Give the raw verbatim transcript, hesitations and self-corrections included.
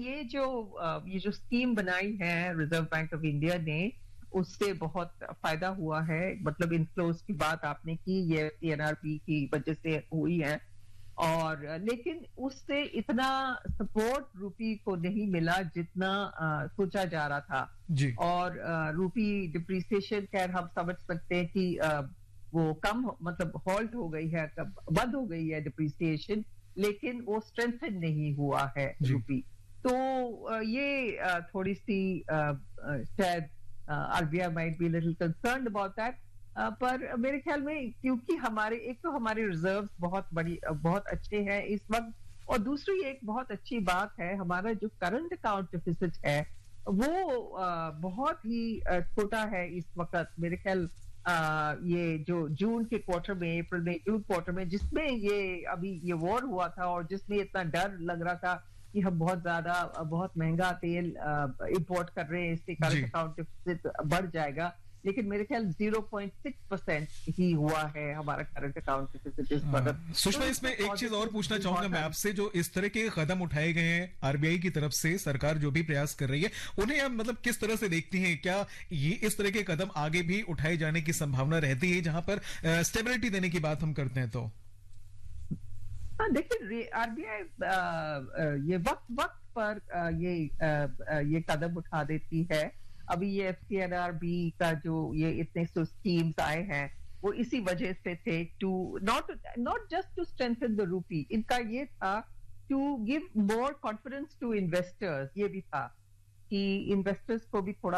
ये जो ये जो स्कीम बनाई है रिजर्व बैंक ऑफ इंडिया ने, उससे बहुत फायदा हुआ है। मतलब इनफ्लोज की बात आपने की, ये एनआरपी की वजह से हुई है, और लेकिन उससे इतना सपोर्ट रूपी को नहीं मिला जितना आ, सोचा जा रहा था जी। और आ, रूपी डिप्रिसिएशन खैर हम समझ सकते हैं कि आ, वो कम मतलब हॉल्ट हो गई है, बंद हो गई है डिप्रिसिएशन, लेकिन वो स्ट्रेंथन नहीं हुआ है रूपी। तो आ, ये आ, थोड़ी सी शायद RBI might be little concerned about that. Uh, पर मेरे ख्याल में क्योंकि हमारे एक तो हमारे रिजर्व्स बहुत बड़ी बहुत अच्छे हैं इस वक्त, और दूसरी एक बहुत अच्छी बात है हमारा जो करंट अकाउंट डिफिसिट है वो uh, बहुत ही छोटा uh, है इस वक्त। मेरे ख्याल uh, ये जो जून के क्वार्टर में, अप्रैल में, जून क्वार्टर में, जिसमें ये अभी ये वॉर हुआ था और जिसमें इतना डर लग रहा था कि हम बहुत ज्यादा बहुत महंगा तेल इंपोर्ट कर रहे हैं, इससे करंट अकाउंट डिफिसिट बढ़ जाएगा, लेकिन मेरे ख्याल ज़ीरो पॉइंट सिक्स परसेंट ही हुआ है हमारा करंट अकाउंट डिफिसिट इस वक्त। सुषमा, इसमें एक चीज और पूछना चाहूंगा मैं आपसे, जो इस तरह के कदम उठाए गए हैं आरबीआई की तरफ से, सरकार जो भी प्रयास कर रही है, उन्हें आप मतलब किस तरह से देखती हैं? क्या ये इस तरह के कदम आगे भी उठाए जाने की संभावना रहती है जहां पर स्टेबिलिटी देने की बात हम करते हैं? तो हाँ, देखिए आरबीआई ये वक्त वक्त पर ये ये कदम उठा देती है। अभी ये एफसीएनआरबी का जो ये इतने स्कीम्स आए हैं वो इसी वजह से थे, to not not just to strengthen the rupee, इनका ये था to give more confidence to investors. ये भी था कि इन्वेस्टर्स को भी थोड़ा